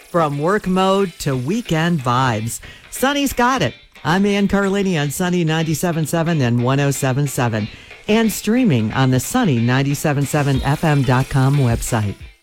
From work mode to weekend vibes, Sunny's got it. I'm Ann Carlini on Sunny 97.7 and 107.7 and streaming on the Sunny 97.7fm.com website.